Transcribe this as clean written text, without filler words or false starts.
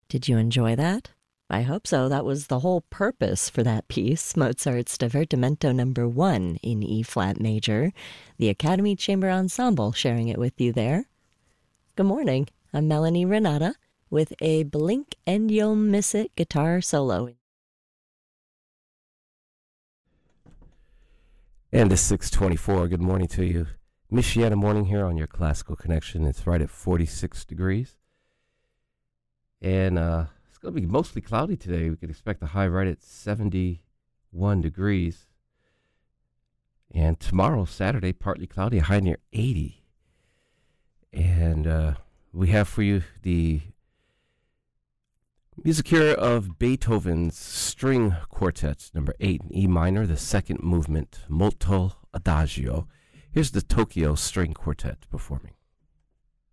Did you enjoy that? I hope so. That was the whole purpose for that piece, Mozart's Divertimento No. 1 in E-flat major. The Academy Chamber Ensemble sharing it with you there. Good morning. I'm Melanie Renata with a Blink and You'll Miss It guitar solo. And it's 6:24. Good morning to you. Michiana morning here on your Classical Connection. It's right at 46 degrees. And it's going to be mostly cloudy today. We can expect a high right at 71 degrees. And tomorrow, Saturday, partly cloudy, a high near 80. And we have for you the music here of Beethoven's String Quartet, number 8 in E minor, the second movement, Molto Adagio. Here's the Tokyo String Quartet performing.